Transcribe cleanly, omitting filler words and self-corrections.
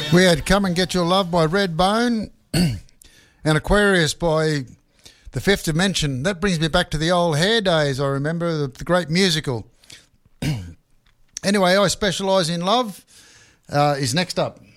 We had Come and Get Your Love by Redbone and Aquarius by The Fifth Dimension. That brings me back to the old Hair days, I remember, the great musical. Anyway, I Specialise in Love is next up.